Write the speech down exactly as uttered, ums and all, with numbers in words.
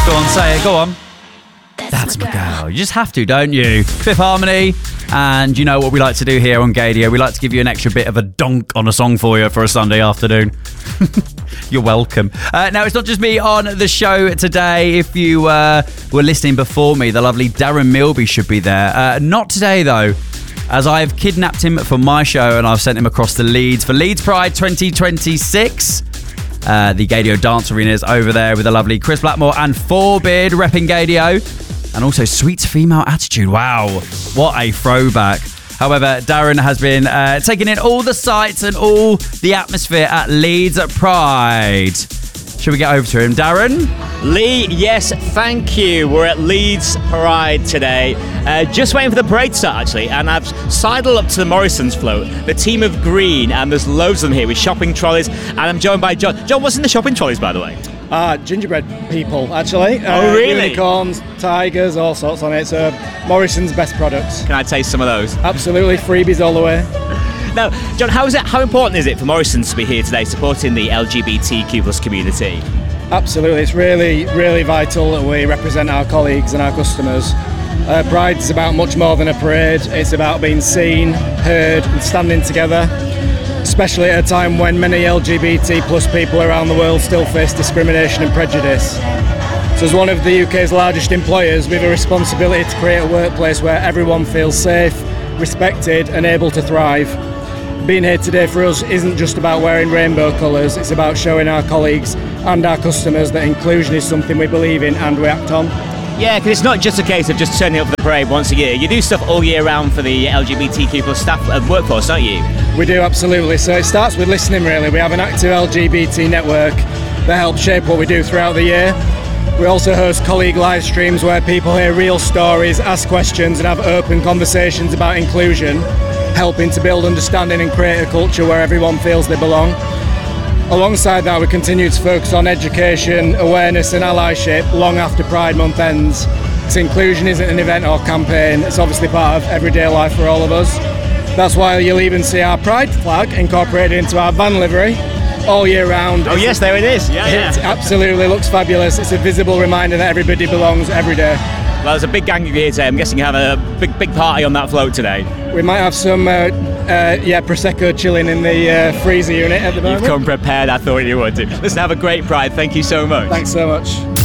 Go on, say it. Go on. That's my girl. You just have to, don't you? Fifth Harmony. And you know what we like to do here on Gaydio? We like to give you an extra bit of a donk on a song for you for a Sunday afternoon. You're welcome. Uh, now, it's not just me on the show today. If you uh, were listening before me, the lovely Darren Milby should be there. Uh, not today, though, as I've kidnapped him for my show and I've sent him across to Leeds for Leeds Pride twenty twenty-six. Uh, the Gaydio Dance Arena is over there with the lovely Chris Blackmore and Fourbeard repping Gaydio. And also Sweet Female Attitude. Wow, what a throwback. However, Darren has been uh, taking in all the sights and all the atmosphere at Leeds Pride. Should we get over to him, Darren? Lee, yes, thank you. We're at Leeds Pride today. Uh, just waiting for the parade to start, actually, and I've sidled up to the Morrison's float, the team of green, and there's loads of them here with shopping trolleys, and I'm joined by John. John, what's in the shopping trolleys, by the way? Uh, gingerbread people, actually. Oh, uh, really? Unicorns, tigers, all sorts on it. So, Morrison's best products. Can I taste some of those? Absolutely, freebies all the way. Now, John, how is it? How important is it for Morrison's to be here today supporting the L G B T Q plus community? Absolutely, it's really, really vital that we represent our colleagues and our customers. Uh, Pride is about much more than a parade. It's about being seen, heard, and standing together. Especially at a time when many L G B T plus people around the world still face discrimination and prejudice. So as one of the U K's largest employers, we have a responsibility to create a workplace where everyone feels safe, respected and able to thrive. Being here today for us isn't just about wearing rainbow colours, it's about showing our colleagues and our customers that inclusion is something we believe in and we act on. Yeah, because it's not just a case of just turning up for the parade once a year. You do stuff all year round for the L G B T Q plus staff and workforce, don't you? We do, absolutely. So it starts with listening, really. We have an active L G B T network that helps shape what we do throughout the year. We also host colleague live streams where people hear real stories, ask questions and have open conversations about inclusion, helping to build understanding and create a culture where everyone feels they belong. Alongside that, we continue to focus on education, awareness and allyship long after Pride Month ends. So inclusion isn't an event or campaign, it's obviously part of everyday life for all of us. That's why you'll even see our Pride flag incorporated into our van livery all year round. Oh it's yes, a, there it is. Yeah, it yeah. absolutely looks fabulous. It's a visible reminder that everybody belongs every day. Well, there's a big gang of you here today. I'm guessing you have a big big party on that float today. We might have some, uh, uh, yeah, Prosecco chilling in the uh, freezer unit at the moment. You've come prepared, I thought you would do. Listen, have a great Pride. Thank you so much. Thanks so much.